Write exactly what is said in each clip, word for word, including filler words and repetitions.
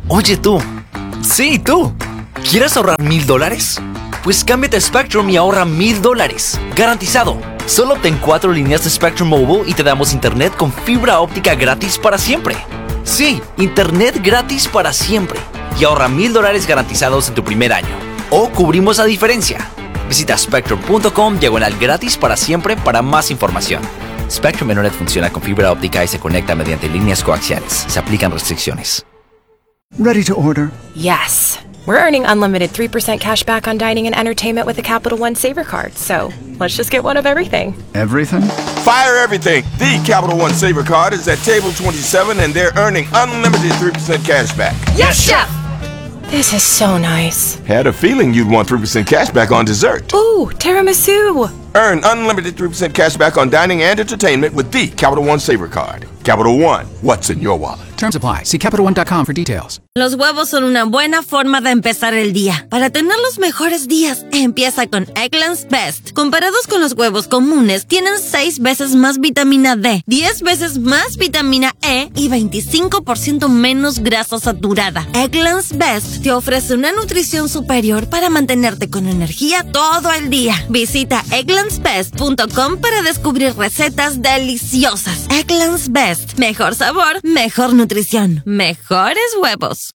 Oye tú, sí tú, ¿quieres ahorrar mil dólares? Pues cámbiate a Spectrum y ahorra mil dólares, garantizado. Solo obtén cuatro líneas de Spectrum Mobile y te damos internet con fibra óptica gratis para siempre. Sí, internet gratis para siempre. Y ahorra mil dólares garantizados en tu primer año. O cubrimos la diferencia. Visita spectrum.com diagonal gratis para siempre para más información. Spectrum Internet funciona con fibra óptica y se conecta mediante líneas coaxiales. Se aplican restricciones. Ready to order? Yes. We're earning unlimited three percent cash back on dining and entertainment with a Capital One Saver card. So let's just get one of everything. Everything? Fire everything. The Capital One Saver card is at table twenty-seven and they're earning unlimited three percent cash back. Yes, Chef! This is so nice. Had a feeling you'd want three percent cash back on dessert. Ooh, tiramisu. Earn unlimited three percent cash back on dining and entertainment with the Capital One Saver card. Capital One, what's in your wallet? Terms apply. See Capital One dot com for details. Los huevos son una buena forma de empezar el día. Para tener los mejores días, empieza con Eggland's Best. Comparados con los huevos comunes, tienen seis veces más vitamina D, diez veces más vitamina E y veinticinco por ciento menos grasa saturada. Eggland's Best te ofrece una nutrición superior para mantenerte con energía todo el día. Visita egglands best punto com para descubrir recetas deliciosas. Eggland's Best. Mejor sabor, mejor nutrición, mejores huevos.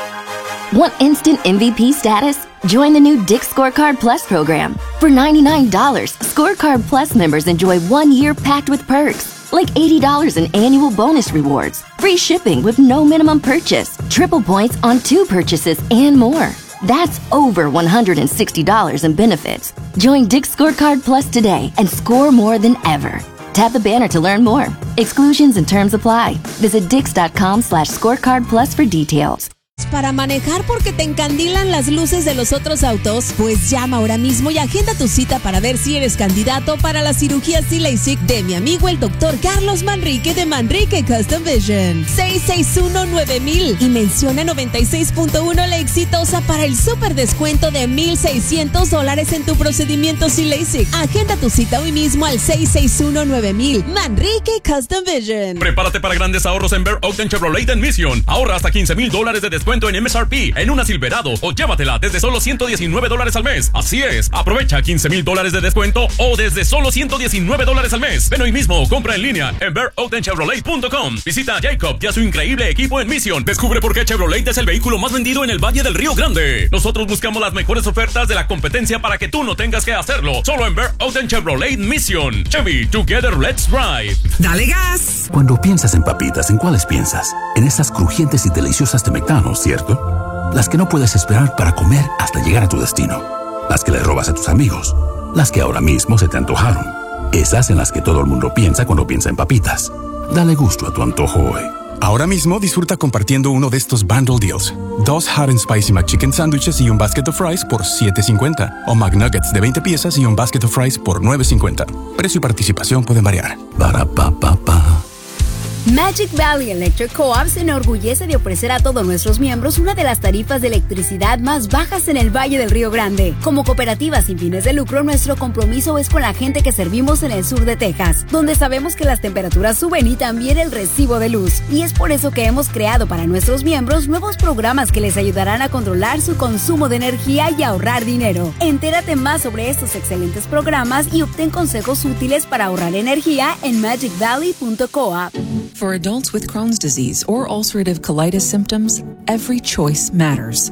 Want instant M V P status? Join the new Dick's Scorecard Plus program. For ninety-nine dollars, Scorecard Plus members enjoy one year packed with perks, like eighty dollars in annual bonus rewards, free shipping with no minimum purchase, triple points on two purchases, and more. That's over one hundred sixty dollars in benefits. Join Dick's Scorecard Plus today and score more than ever. Tap the banner to learn more. Exclusions and terms apply. Visit dix.com slash scorecard plus for details. Para manejar porque te encandilan las luces de los otros autos, pues llama ahora mismo y agenda tu cita para ver si eres candidato para la cirugía C-LASIK de mi amigo el doctor Carlos Manrique de Manrique Custom Vision. seis seis uno nueve mil y menciona noventa y seis punto uno la exitosa para el super descuento de mil seiscientos dólares en tu procedimiento C-LASIK. Agenda tu cita hoy mismo al seis seis uno nueve mil. Manrique Custom Vision. Prepárate para grandes ahorros en Bear Ogden Chevrolet en Mission. Ahorra hasta quince mil dólares de descuento en M S R P en una Silverado o llévatela desde solo ciento diecinueve dólares al mes. Así es, aprovecha quince mil dólares de descuento o desde solo ciento diecinueve dólares al mes. Ven hoy mismo, compra en línea en bear ogden chevrolet punto com. Visita a Jacob y a su increíble equipo en Mission. Descubre por qué Chevrolet es el vehículo más vendido en el Valle del Río Grande. Nosotros buscamos las mejores ofertas de la competencia para que tú no tengas que hacerlo. Solo en Bear Ogden Chevrolet Mission. Chevy, together let's ride. ¡Dale gas! Cuando piensas en papitas, ¿en cuáles piensas? En esas crujientes y deliciosas de McDonald's, ¿cierto? Las que no puedes esperar para comer hasta llegar a tu destino. Las que le robas a tus amigos. Las que ahora mismo se te antojaron. Esas en las que todo el mundo piensa cuando piensa en papitas. Dale gusto a tu antojo hoy. Ahora mismo disfruta compartiendo uno de estos bundle deals. Dos Hot and Spicy McChicken Sandwiches y un basket of fries por siete cincuenta. O McNuggets de veinte piezas y un basket of fries por nueve cincuenta. Precio y participación pueden variar. Para pa pa pa. Magic Valley Electric Co-op se enorgullece de ofrecer a todos nuestros miembros una de las tarifas de electricidad más bajas en el Valle del Río Grande. Como cooperativa sin fines de lucro, nuestro compromiso es con la gente que servimos en el sur de Texas, donde sabemos que las temperaturas suben y también el recibo de luz. Y es por eso que hemos creado para nuestros miembros nuevos programas que les ayudarán a controlar su consumo de energía y ahorrar dinero. Entérate más sobre estos excelentes programas y obtén consejos útiles para ahorrar energía en magic valley punto coop. For adults with Crohn's disease or ulcerative colitis symptoms, every choice matters.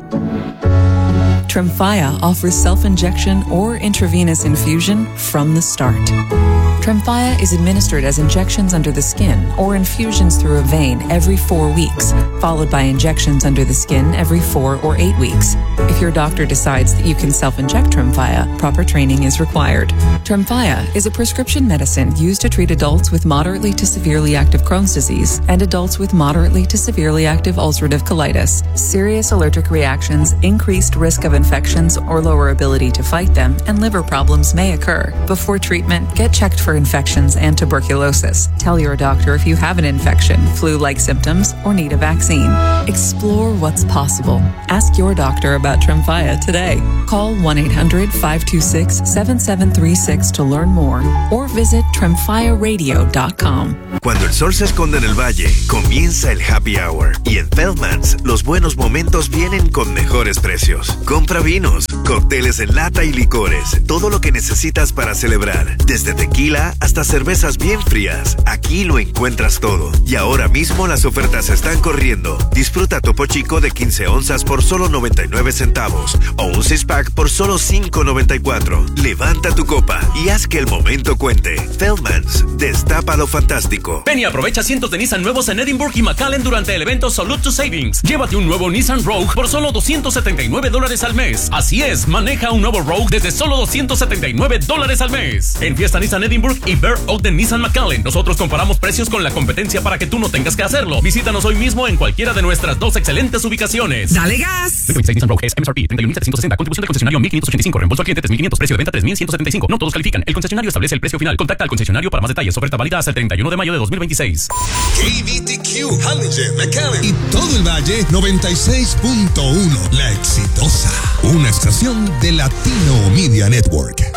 Tremfya offers self-injection or intravenous infusion from the start. Tremfya is administered as injections under the skin or infusions through a vein every four weeks, followed by injections under the skin every four or eight weeks. If your doctor decides that you can self-inject Tremfya, proper training is required. Tremfya is a prescription medicine used to treat adults with moderately to severely active Crohn's disease and adults with moderately to severely active ulcerative colitis. Serious allergic reactions, increased risk of infections or lower ability to fight them, and liver problems may occur. Before treatment, get checked for infections and tuberculosis. Tell your doctor if you have an infection, flu-like symptoms, or need a vaccine. Explore what's possible. Ask your doctor about Tremfya today. Call one eight hundred, five two six, seven seven three six to learn more or visit tremfya radio dot com. Cuando el sol se esconde en el valle, comienza el happy hour. Y en Feldman's, los buenos momentos vienen con mejores precios. Compra vinos, cócteles en lata y licores. Todo lo que necesitas para celebrar. Desde tequila hasta cervezas bien frías. Aquí lo encuentras todo. Y ahora mismo las ofertas están corriendo. Disfruta Topo Chico de quince onzas por solo noventa y nueve centavos. O un six pack por solo cinco noventa y cuatro. Levanta tu copa y haz que el momento cuente. Feldman's, destapa lo fantástico. Ven y aprovecha cientos de Nissan nuevos en Edinburgh y McAllen durante el evento Salute to Savings. Llévate un nuevo Nissan Rogue por solo doscientos setenta y nueve dólares al mes. Así es, maneja un nuevo Rogue desde solo doscientos setenta y nueve dólares al mes. En Fiesta Nissan Edinburgh y Bear Ogden Nissan McAllen, nosotros comparamos precios con la competencia para que tú no tengas que hacerlo. Visítanos hoy mismo en cualquiera de nuestras dos excelentes ubicaciones. ¡Dale gas! dos mil veintiséis Nissan Rogue es M S R P treinta y un mil setecientos sesenta, contribución del concesionario mil quinientos ochenta y cinco, reembolso al cliente tres mil quinientos, precio de venta tres mil ciento setenta y cinco. No todos califican. El concesionario establece el precio final. Contacta al concesionario para más detalles. Oferta válida hasta el treinta y uno de mayo de dos mil veintiséis. K B T Q, Hallinger, McAllen y todo el Valle noventa y seis punto uno. La Exitosa, una estación de Latino Media Network.